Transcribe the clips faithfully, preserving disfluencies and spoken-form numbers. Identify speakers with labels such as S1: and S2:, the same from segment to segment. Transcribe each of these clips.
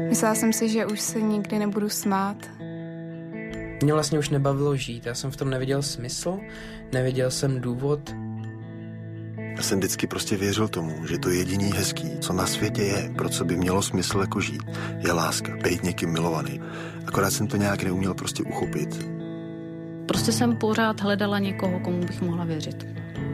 S1: Myslela jsem si, že už se nikdy nebudu smát.
S2: Mě vlastně už nebavilo žít, já jsem v tom neviděl smysl, neviděl jsem důvod.
S3: Já jsem vždycky prostě věřil tomu, že to jediný hezký, co na světě je, pro co by mělo smysl jako žít, je láska, být někým milovaný. Akorát jsem to nějak neuměl prostě uchopit.
S4: Prostě jsem pořád hledala někoho, komu bych mohla věřit.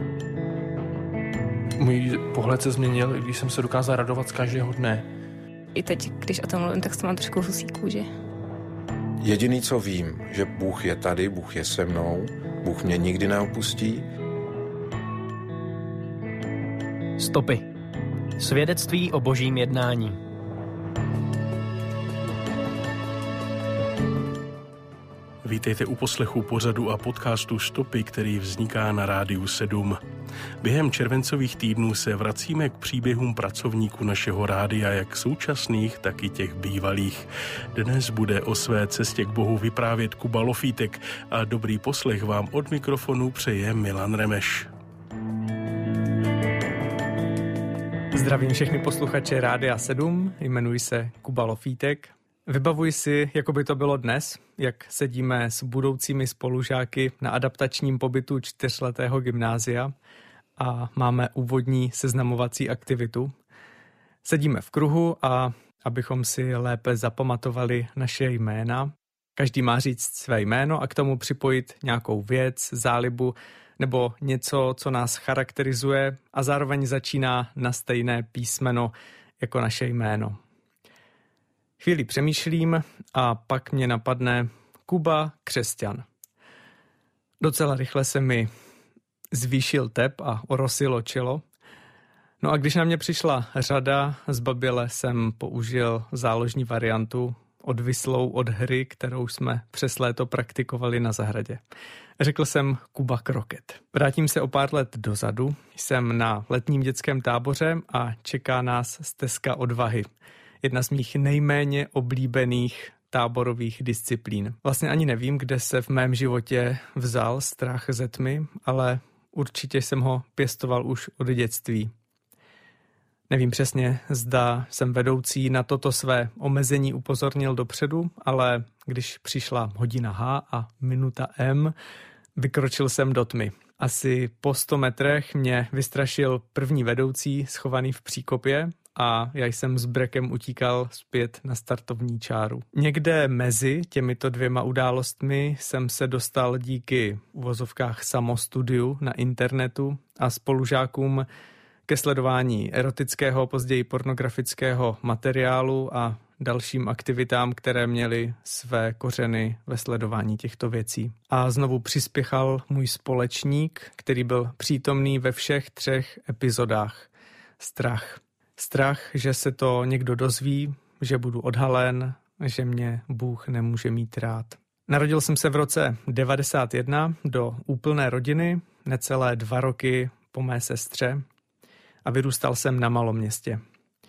S5: Můj pohled se změnil, i když jsem se dokázal radovat z každého dne.
S6: I teď, když o tom mluvím, tak to mám trošku husí kůži.
S7: Jediný, co vím, že Bůh je tady, Bůh je se mnou, Bůh mě nikdy neopustí.
S8: Stopy. Svědectví o božím jednání.
S9: Vítejte u poslechu pořadu a podcastu Stopy, který vzniká na Rádiu sedm. Během červencových týdnů se vracíme k příběhům pracovníků našeho rádia, jak současných, tak i těch bývalých. Dnes bude o své cestě k Bohu vyprávět Kuba Lofítek a dobrý poslech vám od mikrofonu přeje Milan Remeš.
S10: Zdravím všechny posluchače Rádia sedm, jmenuji se Kuba Lofítek. Vybavuji si, jako by to bylo dnes, jak sedíme s budoucími spolužáky na adaptačním pobytu čtyřletého gymnázia a máme úvodní seznamovací aktivitu. Sedíme v kruhu a abychom si lépe zapamatovali naše jména, každý má říct své jméno a k tomu připojit nějakou věc, zálibu nebo něco, co nás charakterizuje a zároveň začíná na stejné písmeno jako naše jméno. Chvíli přemýšlím a pak mě napadne Kuba Křesťan. Docela rychle se mi zvýšil tep a orosilo čelo. No a když na mě přišla řada, zbaběle jsem použil záložní variantu odvislou od hry, kterou jsme přes léto praktikovali na zahradě. Řekl jsem Kuba Kroket. Vrátím se o pár let dozadu. Jsem na letním dětském táboře a čeká nás stezka odvahy. Jedna z mých nejméně oblíbených táborových disciplín. Vlastně ani nevím, kde se v mém životě vzal strach ze tmy, ale určitě jsem ho pěstoval už od dětství. Nevím přesně, zda jsem vedoucí na toto své omezení upozornil dopředu, ale když přišla hodina H a minuta M, vykročil jsem do tmy. Asi po sto metrech mě vystrašil první vedoucí schovaný v příkopě a já jsem s brekem utíkal zpět na startovní čáru. Někde mezi těmito dvěma událostmi jsem se dostal díky v uvozovkách samostudiu na internetu a spolužákům ke sledování erotického, později pornografického materiálu a dalším aktivitám, které měly své kořeny ve sledování těchto věcí. A znovu přispěchal můj společník, který byl přítomný ve všech třech epizodách. Strach. Strach, že se to někdo dozví, že budu odhalen, že mě Bůh nemůže mít rád. Narodil jsem se v roce devadesát jedna do úplné rodiny, necelé dva roky po mé sestře a vyrůstal jsem na maloměstě.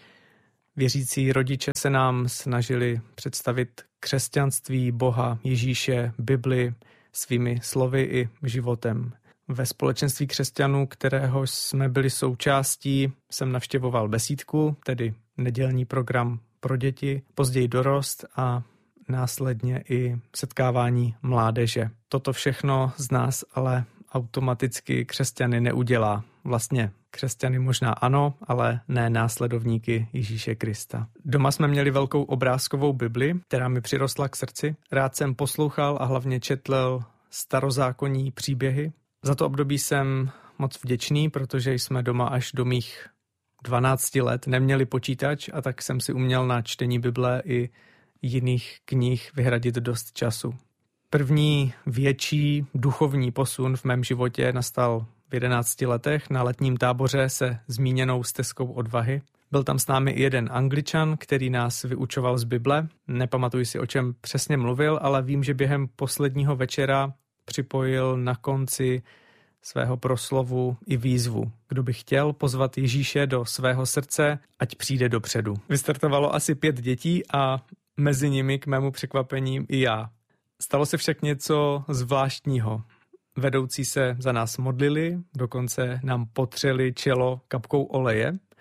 S10: Věřící rodiče se nám snažili představit křesťanství, Boha, Ježíše, Bibli svými slovy i životem. Ve společenství křesťanů, kterého jsme byli součástí, jsem navštěvoval besídku, tedy nedělní program pro děti, později dorost a následně i setkávání mládeže. Toto všechno z nás ale automaticky křesťany neudělá. Vlastně křesťany možná ano, ale ne následovníky Ježíše Krista. Doma jsme měli velkou obrázkovou Bibli, která mi přirostla k srdci. Rád jsem poslouchal a hlavně četl starozákonní příběhy. Za to období jsem moc vděčný, protože jsme doma až do mých dvanácti let neměli počítač a tak jsem si uměl na čtení Bible i jiných knih vyhradit dost času. První větší duchovní posun v mém životě nastal v jedenácti letech na letním táboře se zmíněnou stezkou odvahy. Byl tam s námi i jeden Angličan, který nás vyučoval z Bible. Nepamatuji si, o čem přesně mluvil, ale vím, že během posledního večera připojil na konci svého proslovu i výzvu. Kdo by chtěl pozvat Ježíše do svého srdce, ať přijde dopředu. Vystartovalo asi pět dětí a mezi nimi k mému překvapení i já. Stalo se však něco zvláštního. Vedoucí se za nás modlili, dokonce nám potřeli čelo kapkou oleje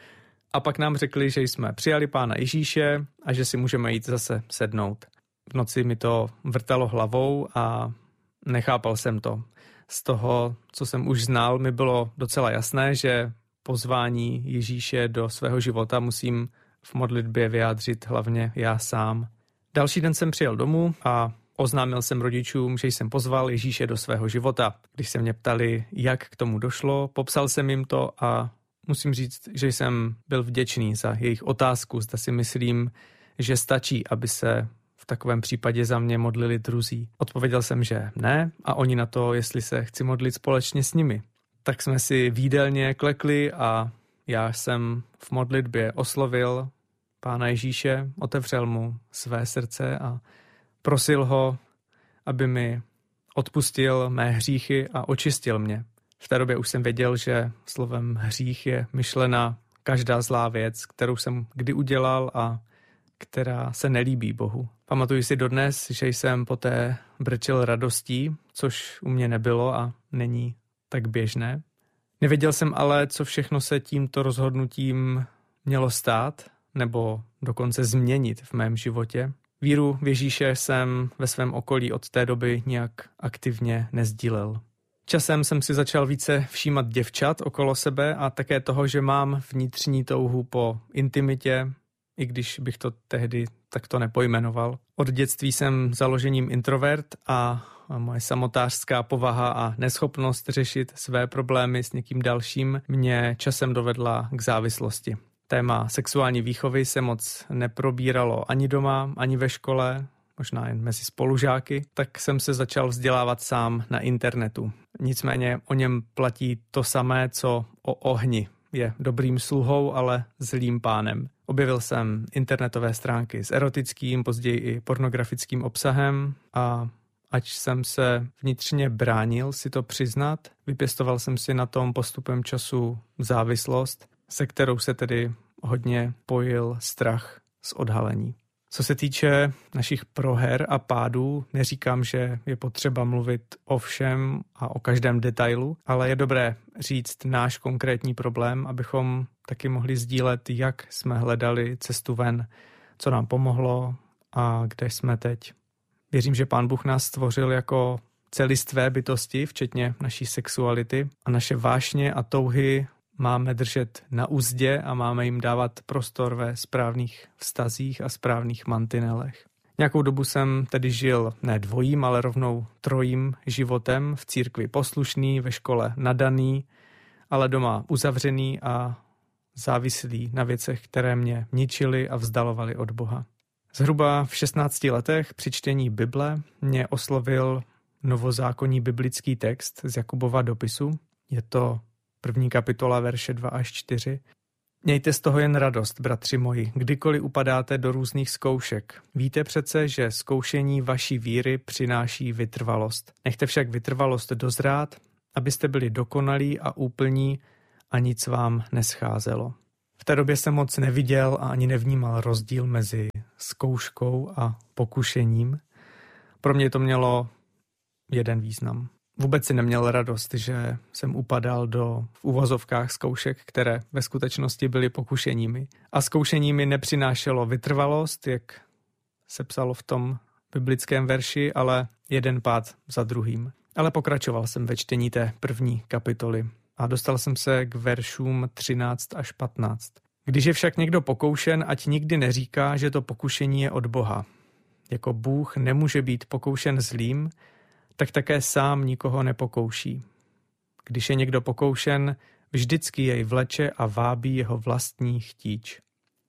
S10: A pak nám řekli, že jsme přijali Pána Ježíše a že si můžeme jít zase sednout. V noci mi to vrtalo hlavou a nechápal jsem to. Z toho, co jsem už znal, mi bylo docela jasné, že pozvání Ježíše do svého života musím v modlitbě vyjádřit hlavně já sám. Další den jsem přijel domů a oznámil jsem rodičům, že jsem pozval Ježíše do svého života. Když se mě ptali, jak k tomu došlo, popsal jsem jim to a musím říct, že jsem byl vděčný za jejich otázku, zda si myslím, že stačí, aby se v takovém případě za mě modlili druzí. Odpověděl jsem, že ne a oni na to, jestli se chci modlit společně s nimi. Tak jsme si v jídelně klekli a já jsem v modlitbě oslovil Pána Ježíše, otevřel mu své srdce a prosil ho, aby mi odpustil mé hříchy a očistil mě. V té době už jsem věděl, že slovem hřích je myšlena každá zlá věc, kterou jsem kdy udělal a která se nelíbí Bohu. Pamatuji si dodnes, že jsem poté brčel radostí, což u mě nebylo a není tak běžné. Nevěděl jsem ale, co všechno se tímto rozhodnutím mělo stát, nebo dokonce změnit v mém životě. Víru v Ježíše jsem ve svém okolí od té doby nějak aktivně nezdílel. Časem jsem si začal více všímat děvčat okolo sebe a také toho, že mám vnitřní touhu po intimitě, i když bych to tehdy takto nepojmenoval. Od dětství jsem založením introvert a moje samotářská povaha a neschopnost řešit své problémy s někým dalším mě časem dovedla k závislosti. Téma sexuální výchovy se moc neprobíralo ani doma, ani ve škole, možná jen mezi spolužáky, tak jsem se začal vzdělávat sám na internetu. Nicméně o něm platí to samé, co o ohni. Je dobrým sluhou, ale zlým pánem. Objevil jsem internetové stránky s erotickým, později i pornografickým obsahem a ač jsem se vnitřně bránil si to přiznat, vypěstoval jsem si na tom postupem času závislost, se kterou se tedy hodně pojil strach z odhalení. Co se týče našich proher a pádů, neříkám, že je potřeba mluvit o všem a o každém detailu, ale je dobré říct náš konkrétní problém, abychom taky mohli sdílet, jak jsme hledali cestu ven, co nám pomohlo a kde jsme teď. Věřím, že Pán Bůh nás stvořil jako celistvé bytosti, včetně naší sexuality a naše vášně a touhy máme držet na uzdě a máme jim dávat prostor ve správných vztazích a správných mantinelech. Nějakou dobu jsem tedy žil ne dvojím, ale rovnou trojím životem, v církvi poslušný, ve škole nadaný, ale doma uzavřený a závislý na věcech, které mě ničily a vzdalovaly od Boha. Zhruba v šestnácti letech při čtení Bible mě oslovil novozákonní biblický text z Jakubova dopisu. Je to první kapitola, verše dva až čtyři. Mějte z toho jen radost, bratři moji, kdykoliv upadáte do různých zkoušek. Víte přece, že zkoušení vaší víry přináší vytrvalost. Nechte však vytrvalost dozrát, abyste byli dokonalí a úplní a nic vám nescházelo. V té době jsem moc neviděl a ani nevnímal rozdíl mezi zkouškou a pokušením. Pro mě to mělo jeden význam. Vůbec si neměl radost, že jsem upadal do v uvozovkách zkoušek, které ve skutečnosti byly pokušeními. A zkoušeními nepřinášelo vytrvalost, jak se psalo v tom biblickém verši, ale jeden pád za druhým. Ale pokračoval jsem ve čtení té první kapitoly a dostal jsem se k veršům třináct až patnáct. Když je však někdo pokoušen, ať nikdy neříká, že to pokušení je od Boha. Jako Bůh nemůže být pokoušen zlým, tak také sám nikoho nepokouší. Když je někdo pokoušen, vždycky jej vleče a vábí jeho vlastní chtíč.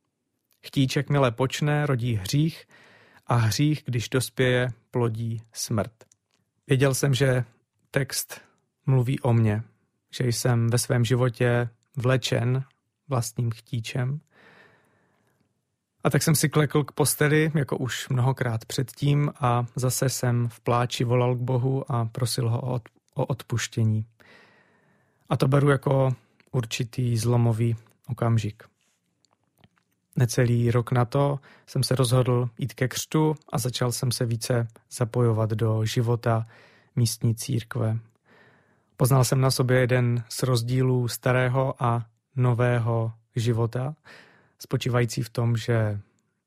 S10: Chtíč, jakmile počne, rodí hřích a hřích, když dospěje, plodí smrt. Věděl jsem, že text mluví o mně, že jsem ve svém životě vlečen vlastním chtíčem. A tak jsem si klekl k posteli, jako už mnohokrát předtím, a zase jsem v pláči volal k Bohu a prosil ho o, o odpuštění. A to beru jako určitý zlomový okamžik. Necelý rok na to jsem se rozhodl jít ke křtu a začal jsem se více zapojovat do života místní církve. Poznal jsem na sobě jeden z rozdílů starého a nového života, spočívající v tom, že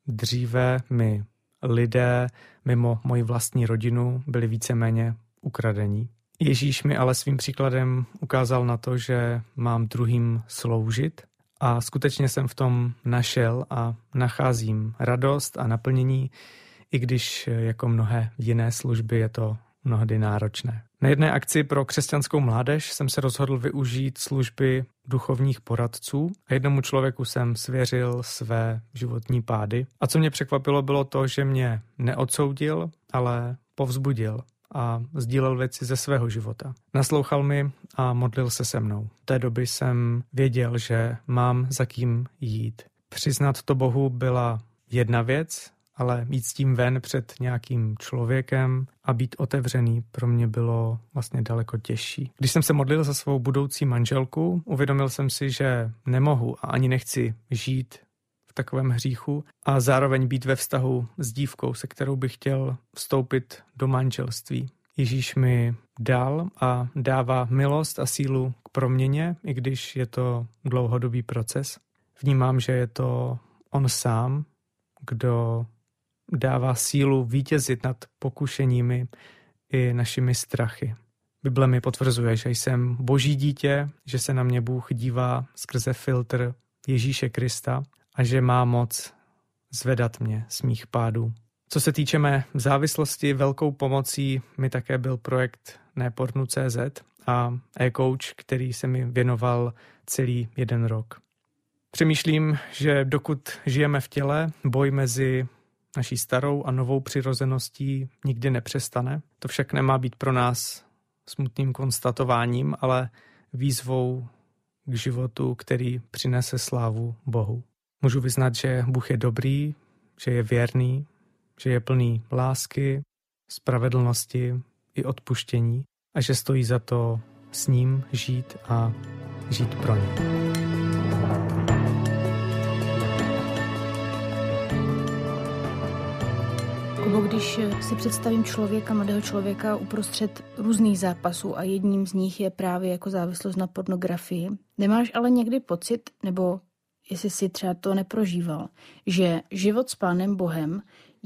S10: dříve mi lidé mimo moji vlastní rodinu byli víceméně ukradení. Ježíš mi ale svým příkladem ukázal na to, že mám druhým sloužit a skutečně jsem v tom našel a nacházím radost a naplnění, i když jako mnohé jiné služby je to mnohdy náročné. Na jedné akci pro křesťanskou mládež jsem se rozhodl využít služby duchovních poradců a jednomu člověku jsem svěřil své životní pády. A co mě překvapilo, bylo to, že mě neodsoudil, ale povzbudil a sdílel věci ze svého života. Naslouchal mi a modlil se se mnou. V té doby jsem věděl, že mám za kým jít. Přiznat to Bohu byla jedna věc, ale jít s tím ven před nějakým člověkem a být otevřený pro mě bylo vlastně daleko těžší. Když jsem se modlil za svou budoucí manželku, uvědomil jsem si, že nemohu a ani nechci žít v takovém hříchu a zároveň být ve vztahu s dívkou, se kterou bych chtěl vstoupit do manželství. Ježíš mi dal a dává milost a sílu k proměně, i když je to dlouhodobý proces. Vnímám, že je to on sám, kdo dává sílu vítězit nad pokušeními i našimi strachy. Bible mi potvrzuje, že jsem Boží dítě, že se na mě Bůh dívá skrze filtr Ježíše Krista a že má moc zvedat mě z mých pádů. Co se týče mé závislosti, velkou pomocí mi také byl projekt nepornu tečka cé zet a e-coach, který se mi věnoval celý jeden rok. Přemýšlím, že dokud žijeme v těle, boj mezi naší starou a novou přirozeností nikdy nepřestane. To však nemá být pro nás smutným konstatováním, ale výzvou k životu, který přinese slávu Bohu. Můžu vyznat, že Bůh je dobrý, že je věrný, že je plný lásky, spravedlnosti i odpuštění a že stojí za to s ním žít a žít pro ně.
S11: Kubo, když si představím člověka, mladého člověka uprostřed různých zápasů a jedním z nich je právě jako závislost na pornografii, nemáš ale někdy pocit, nebo jestli si třeba to neprožíval, že život s Pánem Bohem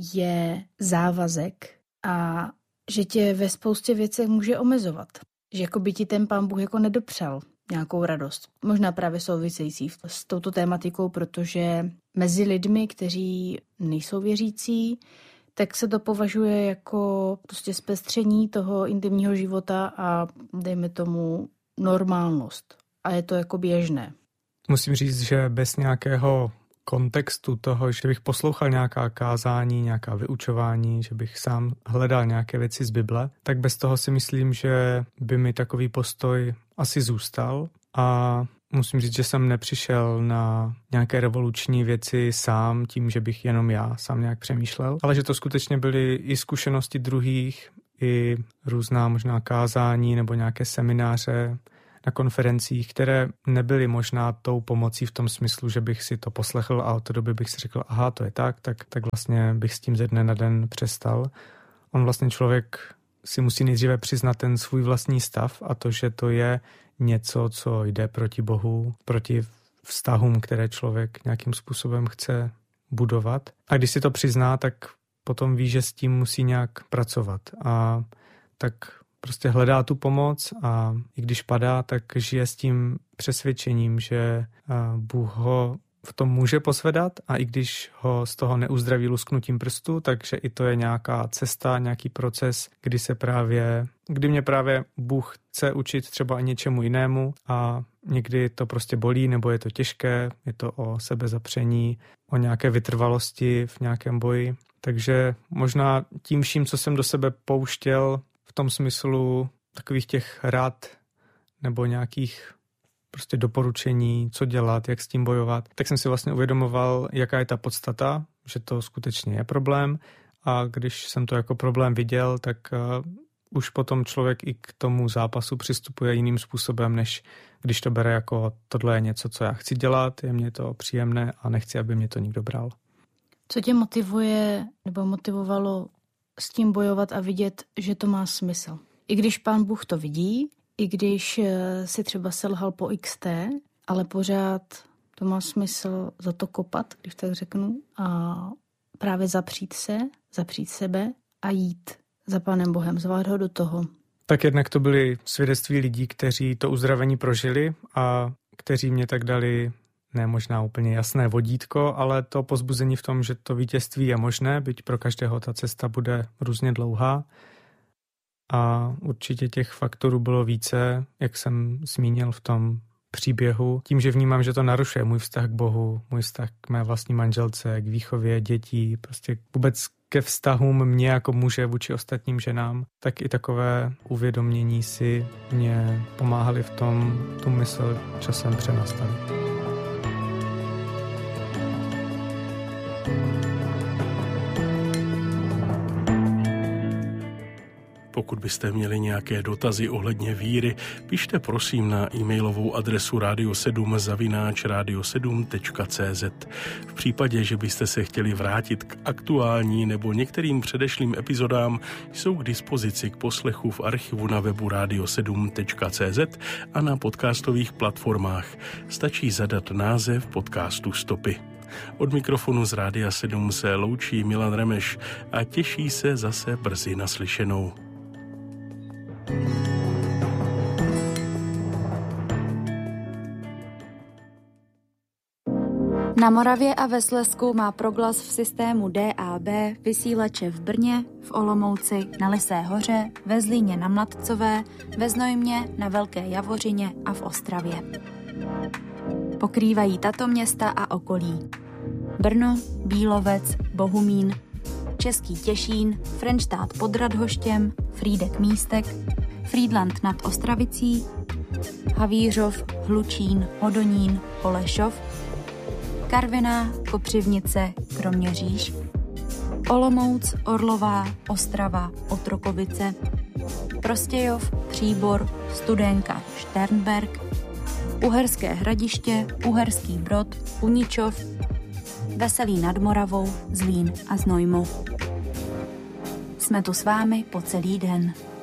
S11: je závazek a že tě ve spoustě věcech může omezovat. Že jako by ti ten Pán Bůh jako nedopřál nějakou radost. Možná právě související s touto tématikou, protože mezi lidmi, kteří nejsou věřící, tak se to považuje jako prostě zpestření toho intimního života a dejme tomu normálnost. A je to jako běžné.
S10: Musím říct, že bez nějakého kontextu toho, že bych poslouchal nějaká kázání, nějaká vyučování, že bych sám hledal nějaké věci z Bible, tak bez toho si myslím, že by mi takový postoj asi zůstal a musím říct, že jsem nepřišel na nějaké revoluční věci sám tím, že bych jenom já sám nějak přemýšlel, ale že to skutečně byly i zkušenosti druhých, i různá možná kázání nebo nějaké semináře na konferencích, které nebyly možná tou pomocí v tom smyslu, že bych si to poslechl a od té doby bych si řekl, aha, to je tak, tak, tak vlastně bych s tím ze dne na den přestal. On vlastně člověk si musí nejdříve přiznat ten svůj vlastní stav a to, že to je něco, co jde proti Bohu, proti vztahům, které člověk nějakým způsobem chce budovat. A když si to přizná, tak potom ví, že s tím musí nějak pracovat. A tak prostě hledá tu pomoc a i když padá, tak žije s tím přesvědčením, že Bůh ho v tom může posvedat a i když ho z toho neuzdraví lusknutím prstu, takže i to je nějaká cesta, nějaký proces, kdy se právě, kdy mě právě Bůh chce učit třeba i něčemu jinému a někdy to prostě bolí nebo je to těžké, je to o sebezapření, o nějaké vytrvalosti v nějakém boji. Takže možná tím vším, co jsem do sebe pouštěl v tom smyslu takových těch rad nebo nějakých prostě doporučení, co dělat, jak s tím bojovat, tak jsem si vlastně uvědomoval, jaká je ta podstata, že to skutečně je problém a když jsem to jako problém viděl, tak uh, už potom člověk i k tomu zápasu přistupuje jiným způsobem, než když to bere jako tohle je něco, co já chci dělat, je mě to příjemné a nechci, aby mě to nikdo bral.
S11: Co tě motivuje nebo motivovalo s tím bojovat a vidět, že to má smysl? I když Pán Bůh to vidí, i když si třeba selhal po iks té, ale pořád To má smysl za to kopat, když tak řeknu, a právě zapřít se, zapřít sebe a jít za Pánem Bohem, zvát ho do toho.
S10: Tak jednak to byly svědectví lidí, kteří to uzdravení prožili a kteří mě tak dali ne možná úplně jasné vodítko, ale to povzbuzení v tom, že to vítězství je možné, byť pro každého ta cesta bude různě dlouhá. A určitě těch faktorů bylo více, jak jsem zmínil v tom příběhu. Tím, že vnímám, že to narušuje můj vztah k Bohu, můj vztah k mé vlastní manželce, k výchově dětí, prostě vůbec ke vztahům mě jako muže vůči ostatním ženám, tak i takové uvědomění si mě pomáhaly v tom tu mysl časem přenastavit.
S9: Pokud byste měli nějaké dotazy ohledně víry, pište prosím na e-mailovou adresu radio sedm zavináč radio sedm tečka cé zet. V případě, že byste se chtěli vrátit k aktuální nebo některým předešlým epizodám, jsou k dispozici k poslechu v archivu na webu radio sedm tečka cé zet a na podcastových platformách. Stačí zadat název podcastu Stopy. Od mikrofonu z Rádia sedm se loučí Milan Remeš a těší se zase brzy naslyšenou.
S12: Na Moravě a ve Slezsku má Proglas v systému D A B vysílače v Brně, v Olomouci, na Lysé hoře, ve Zlíně na Mladcové, ve Znojmě, na Velké Javořině a v Ostravě. Pokrývají tato města a okolí: Brno, Bílovec, Bohumín, Český Těšín, Frenštát pod Radhoštěm, Frýdek Místek, Frýdlant nad Ostravicí, Havířov, Hlučín, Hodonín, Holešov, Karviná, Kopřivnice, Kroměříž, Olomouc, Orlová, Ostrava, Otrokovice, Prostějov, Příbor, Studénka, Šternberk, Uherské Hradiště, Uherský Brod, Uničov, Veselí nad Moravou, Zlín a Znojmo. Jsme tu s vámi po celý den.